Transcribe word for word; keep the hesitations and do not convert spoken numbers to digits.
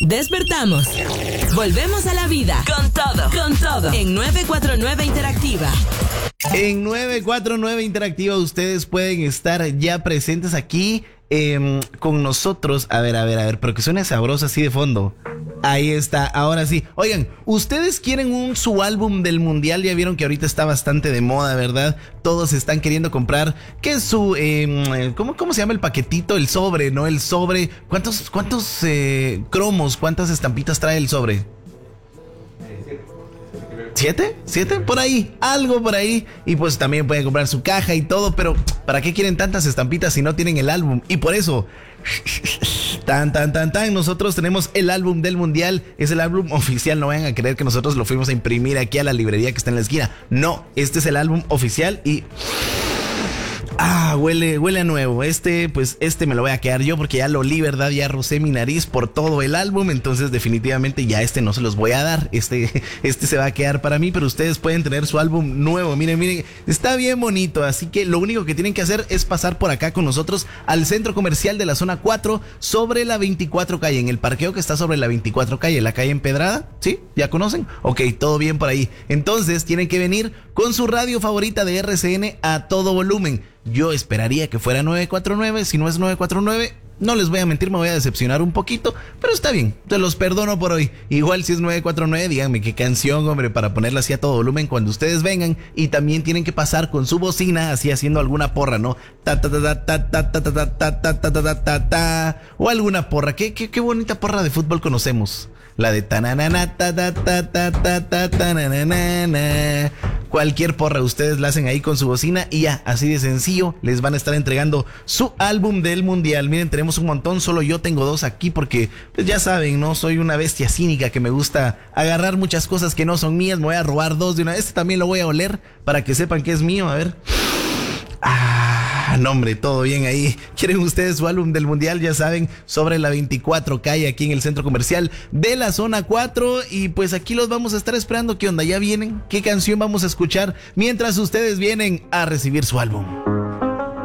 Despertamos. Volvemos a la vida. Con todo. Con todo. En nueve cuatro nueve Interactiva. En nueve cuatro nueve Interactiva ustedes pueden estar ya presentes aquí eh, con nosotros. A ver, a ver, a ver, pero que suene sabroso así de fondo. Ahí está, ahora sí. Oigan, ¿ustedes quieren un su álbum del mundial? Ya vieron que ahorita está bastante de moda, ¿verdad? Todos están queriendo comprar. ¿Qué es su... Eh, ¿cómo, ¿Cómo se llama el paquetito? El sobre, ¿no? El sobre. ¿Cuántos, cuántos eh, cromos, cuántas estampitas trae el sobre? ¿Siete? ¿Siete? Por ahí, algo por ahí. Y pues también pueden comprar su caja y todo. Pero ¿para qué quieren tantas estampitas si no tienen el álbum? Y por eso... Tan, tan, tan, tan. Nosotros tenemos el álbum del mundial. Es el álbum oficial. No vayan a creer que nosotros lo fuimos a imprimir aquí a la librería que está en la esquina. No, este es el álbum oficial y... Ah, huele, huele a nuevo. Este, pues este me lo voy a quedar yo porque ya lo olí, ¿verdad? Ya rocé mi nariz por todo el álbum. Entonces definitivamente ya este no se los voy a dar. Este, este se va a quedar para mí, pero ustedes pueden tener su álbum nuevo. Miren, miren, está bien bonito. Así que lo único que tienen que hacer es pasar por acá con nosotros al centro comercial de la zona cuatro sobre la veinticuatro calle. En el parqueo que está sobre la veinticuatro calle, la calle empedrada. ¿Sí? ¿Ya conocen? Ok, todo bien por ahí. Entonces tienen que venir con su radio favorita de R C N a todo volumen. Yo esperaría que fuera nueve cuatro nueve. Si no es nueve cuatro nueve, no les voy a mentir, me voy a decepcionar un poquito, pero está bien, te los perdono por hoy. Igual si es nueve cuatro nueve, díganme qué canción, hombre, para ponerla así a todo volumen cuando ustedes vengan. Y también tienen que pasar con su bocina así haciendo alguna porra, ¿no? Ta ta ta ta ta ta ta ta ta ta ta ta ta ta. O alguna porra. ¿Qué, qué, qué bonita porra de fútbol conocemos? La de tananana ta ta ta ta ta ta tananana. Cualquier porra ustedes la hacen ahí con su bocina y ya, así de sencillo, les van a estar entregando su álbum del mundial. Miren, tenemos un montón, solo yo tengo dos aquí porque, pues ya saben, no soy una bestia cínica que me gusta agarrar muchas cosas que no son mías. Me voy a robar dos de una vez. Este también lo voy a oler para que sepan que es mío. A ver. Ah, no, hombre, todo bien ahí. ¿Quieren ustedes su álbum del mundial? Ya saben, sobre la veinticuatro calle aquí en el centro comercial de la zona cuatro. Y pues aquí los vamos a estar esperando. ¿Qué onda? ¿Ya vienen? ¿Qué canción vamos a escuchar mientras ustedes vienen a recibir su álbum?